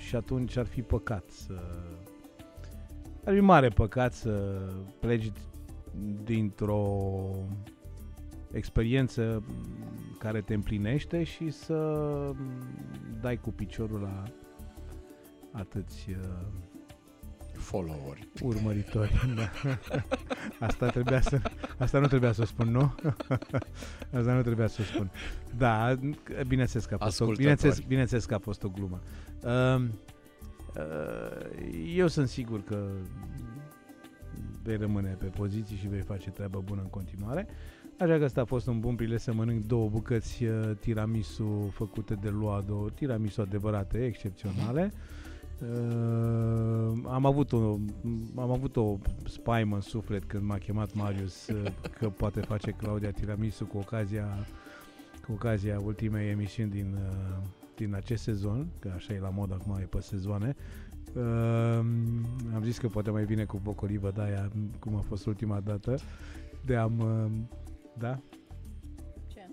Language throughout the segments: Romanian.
și atunci ar fi păcat ar fi mare păcat să pleci dintr-o experiență care te împlinește și să dai cu piciorul la atâți followeri, urmăritori. Da. Asta nu trebuia să o spun, nu? Asta nu trebuia să o spun. Da, bineînțeles că a fost o glumă. Eu sunt sigur că vei rămâne pe poziții și vei face treabă bună în continuare. Așa că asta a fost un bun prilej să mănânc 2 bucăți tiramisu făcute de Luado, tiramisu adevărate, excepționale. Am avut o spaimă în suflet când m-a chemat Marius că poate face Claudia tiramisu cu ocazia ultimei emisiuni din acest sezon, că așa e la mod acum, e pe sezoane. Am zis că poate mai vine cu bocolivă de aia, cum a fost ultima dată. Da? Ce?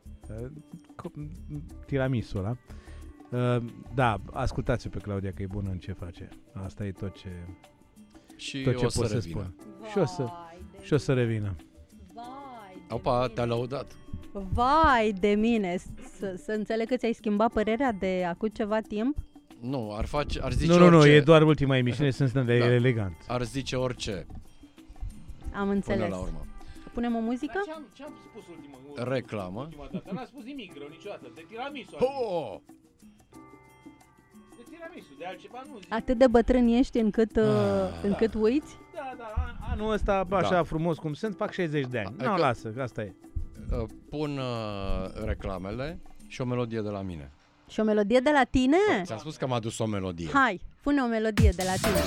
Tiramisu ăla. Da, ascultați-o pe Claudia că e bună în ce face. Asta e tot ce pot să spun. Și o să revină. Opa, te-a lăudat. Vai de mine, să înțeleg că ți-ai schimbat părerea de acum ceva timp? Nu, ar zice orice. Nu, e doar ultima emisiune, sunt elegant. Ar zice orice. Am înțeles. Până la urmă. Punem o muzică? Ce am spus ultima reclamă? Dată? N-a spus nimic rău niciodată. De tiramisu. De tiramisu, de altceva nu zic. Atât de bătrân ești încât uiți? Da, anul ăsta așa frumos cum sunt, fac 60 de ani. Nu, lasă, asta e. Pun reclamele și o melodie de la mine. Și o melodie de la tine? Ți-am spus că am adus o melodie. Hai, pune o melodie de la tine.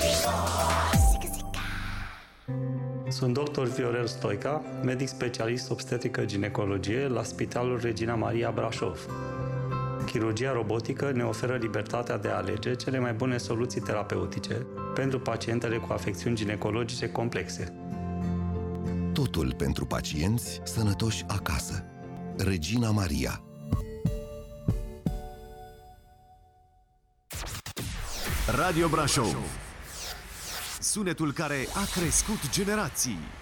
Sunt dr. Viorel Stoica, medic specialist obstetrică-ginecologie la Spitalul Regina Maria Brașov. Chirurgia robotică ne oferă libertatea de a alege cele mai bune soluții terapeutice pentru pacientele cu afecțiuni ginecologice complexe. Totul pentru pacienți sănătoși acasă. Regina Maria. Radio Brașov. Sunetul care a crescut generații.